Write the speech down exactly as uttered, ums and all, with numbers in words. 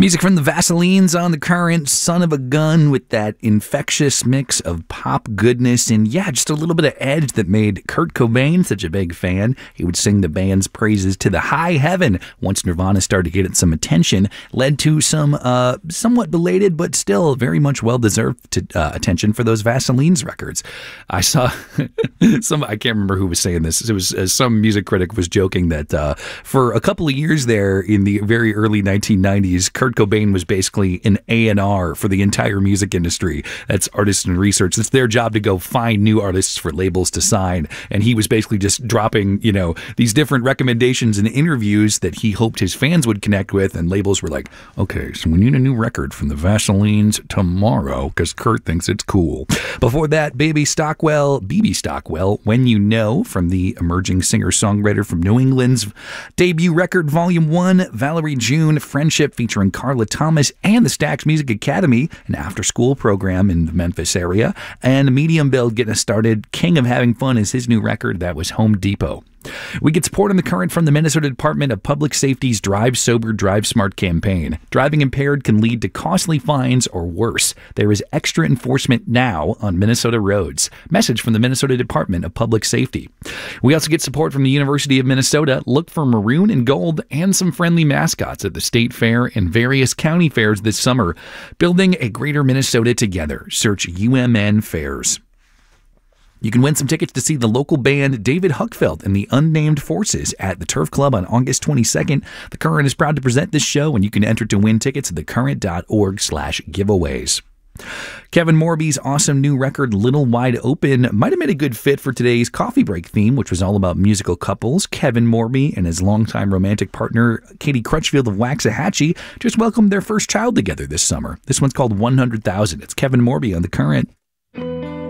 Music from the Vaselines on the Current, Son of a Gun, with that infectious mix of pop goodness and, yeah, just a little bit of edge that made Kurt Cobain such a big fan. He would sing the band's praises to the high heaven once Nirvana started getting some attention, led to some uh, somewhat belated but still very much well-deserved uh, attention for those Vaselines records. I saw some, I can't remember who was saying this. It was uh, some music critic was joking that uh, for a couple of years there in the very early nineteen nineties, Kurt Cobain was basically an A and R for the entire music industry. That's artists and research. It's their job to go find new artists for labels to sign. And he was basically just dropping, you know, these different recommendations and interviews that he hoped his fans would connect with. And labels were like, okay, so we need a new record from the Vaselines tomorrow because Kurt thinks it's cool. Before that, Baby Stockwell, B B Stockwell, When You Know, from the emerging singer-songwriter from New England's debut record, Volume one, Valerie June, Friendship, featuring Carla Thomas, and the Stax Music Academy, an after-school program in the Memphis area. And Medium Build getting us started. King of Having Fun is his new record. That was Home Depot. We get support on the Current from the Minnesota Department of Public Safety's Drive Sober, Drive Smart campaign. Driving impaired can lead to costly fines or worse. There is extra enforcement now on Minnesota roads. Message from the Minnesota Department of Public Safety. We also get support from the University of Minnesota. Look for maroon and gold and some friendly mascots at the state fair and various county fairs this summer. Building a greater Minnesota together. Search U M N Fairs. You can win some tickets to see the local band David Huckfeld and the Unnamed Forces at the Turf Club on August twenty-second. The Current is proud to present this show, and you can enter to win tickets at thecurrent.org slash giveaways. Kevin Morby's awesome new record, Little Wide Open, might have made a good fit for today's coffee break theme, which was all about musical couples. Kevin Morby and his longtime romantic partner, Katie Crutchfield of Waxahachie, just welcomed their first child together this summer. This one's called one hundred thousand. It's Kevin Morby on The Current.